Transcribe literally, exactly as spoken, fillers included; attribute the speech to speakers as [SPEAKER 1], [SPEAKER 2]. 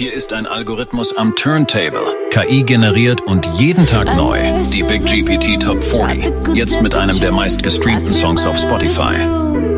[SPEAKER 1] Hier ist ein Algorithmus am Turntable. K I generiert und jeden Tag neu. Die Big G P T Top vierzig. Jetzt mit einem der meistgestreamten Songs auf Spotify.